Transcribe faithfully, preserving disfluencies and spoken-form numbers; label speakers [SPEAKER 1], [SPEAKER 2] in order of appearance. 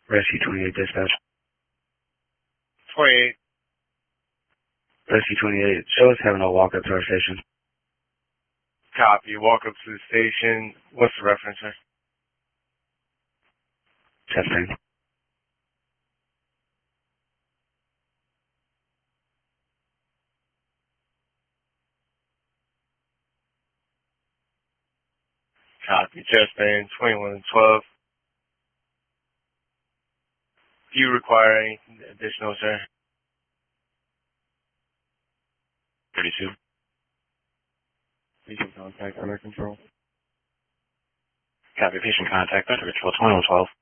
[SPEAKER 1] Rescue twenty-eight dispatch.
[SPEAKER 2] twenty-eight.
[SPEAKER 1] Rescue twenty-eight, show us having a walk up to our station.
[SPEAKER 2] Copy. Walk up to the station. What's the reference, sir?
[SPEAKER 1] Testing.
[SPEAKER 2] Copy. Chest band twenty-one and twelve. Do you require anything additional, sir?
[SPEAKER 1] thirty-two.
[SPEAKER 2] Patient contact under control.
[SPEAKER 1] Copy, patient contact under control, twenty-one twelve.